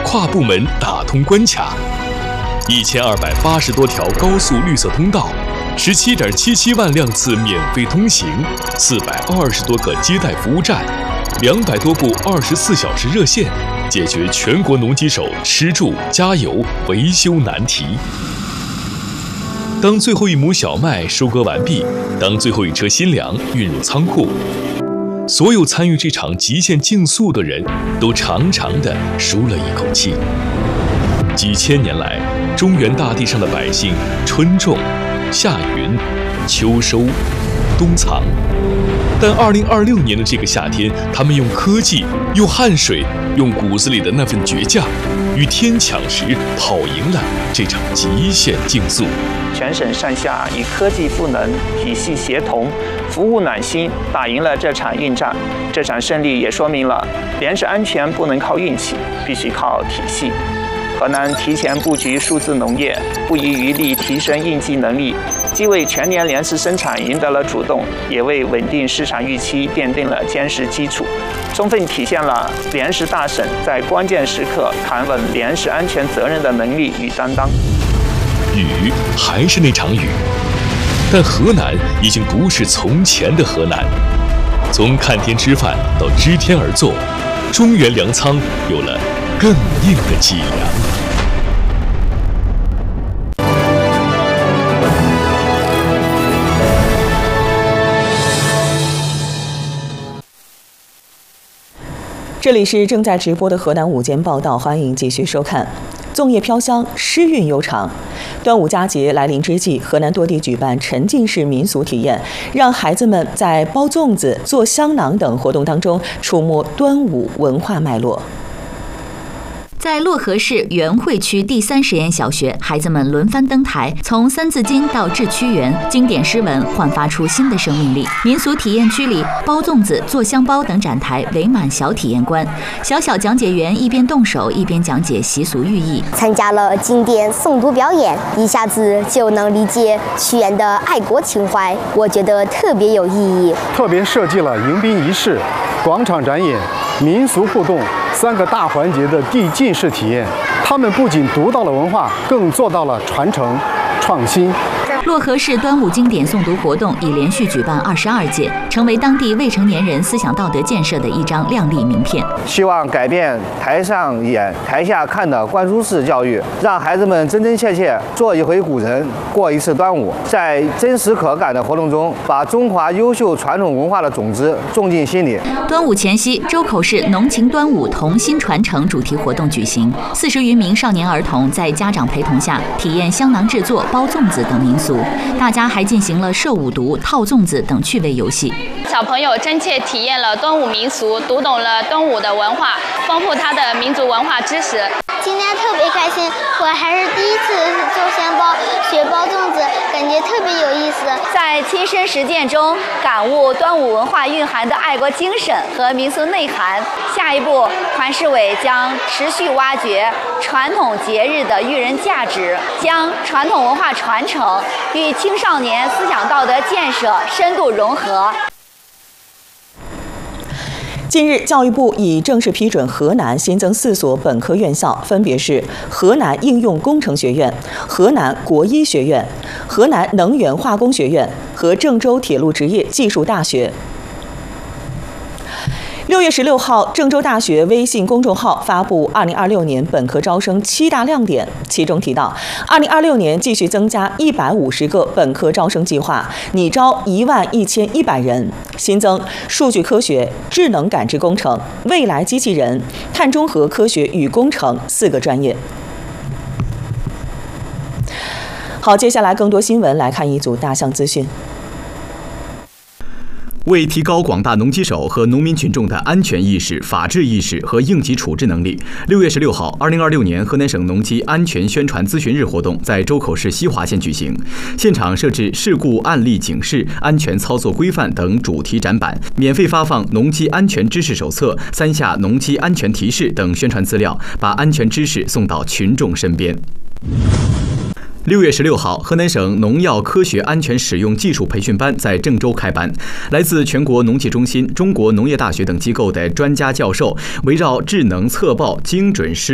跨部门打通关卡，1280多条高速绿色通道，17.77万辆次免费通行，420多个接待服务站，200多部24小时热线，解决全国农机手吃住加油维修难题。当最后一亩小麦收割完毕，当最后一车新粮运入仓库，所有参与这场极限竞速的人都长长地舒了一口气。几千年来，中原大地上的百姓春种、夏耘、秋收、冬藏，但2026年的这个夏天，他们用科技、用汗水、用骨子里的那份倔强，与天抢食，跑赢了这场极限竞速。 全省上下以科技赋能、体系协同、服务暖心，打赢了这场硬仗。这场胜利也说明了粮食安全不能靠运气，必须靠体系。河南提前布局数字农业，不遗余力提升应急能力，既为全年粮食生产赢得了主动，也为稳定市场预期奠定了坚实基础，充分体现了粮食大省在关键时刻扛稳粮食安全责任的能力与担当。 雨还是那场雨，但河南已经不是从前的河南。从看天吃饭到知天而作，中原粮仓有了更硬的脊梁。 这里是正在直播的河南午间报道，欢迎继续收看。粽叶飘香，诗韵悠长。端午佳节来临之际，河南多地举办沉浸式民俗体验，让孩子们在包粽子、做香囊等活动当中触摸端午文化脉络。 在漯河市元会区第3实验小学，孩子们轮番登台，从三字经到致屈原，经典诗文焕发出新的生命力。民俗体验区里，包粽子、做香包等展台围满小体验官，小讲解员一边动手一边讲解习俗寓意。 参加了经典诵读表演，一下子就能理解屈原的爱国情怀，我觉得特别有意义。 特别设计了迎宾仪式、广场展演、民俗互动3个大环节的递进式体验，他们不仅读到了文化，更做到了传承、创新。 漯河市端午经典诵读活动已连续举办22届，成为当地未成年人思想道德建设的一张亮丽名片。 希望改变台上演、台下看的灌输式教育，让孩子们真真切切做一回古人，过一次端午，在真实可感的活动中，把中华优秀传统文化的种子种进心里。 端午前夕，周口市浓情端午童心传承主题活动举行，40余名少年儿童在家长陪同下体验香囊制作、包粽子等民俗。大家还进行了射五毒、套粽子等趣味游戏。 小朋友真切体验了端午民俗，读懂了端午的文化，丰富他的民族文化知识。 今天特别开心，我还是第一次做香包、学包粽子，感觉特别有意思。 在亲身实践中感悟端午文化蕴含的爱国精神和民俗内涵。下一步，团市委将持续挖掘传统节日的育人价值，将传统文化传承与青少年思想道德建设深度融合。 近日，教育部已正式批准河南新增4所本科院校，分别是河南应用工程学院、河南国医学院、河南能源化工学院和郑州铁路职业技术大学。6月16号，郑州大学微信公众号发布2026年本科招生7大亮点，其中提到，2026年继续增加150个本科招生计划，拟招11100人，新增数据科学、智能感知工程、未来机器人、碳中和科学与工程4个专业。好，接下来更多新闻来看一组大项资讯。 为提高广大农机手和农民群众的安全意识、法治意识和应急处置能力，6月16号，2026年河南省农机安全宣传咨询日活动在周口市西华县举行。现场设置事故案例警示、安全操作规范等主题展板，免费发放农机安全知识手册、3下农机安全提示等宣传资料，把安全知识送到群众身边。6月16号，河南省农药科学安全使用技术培训班在郑州开班。来自全国农技中心、中国农业大学等机构的专家教授，围绕智能测报、精准施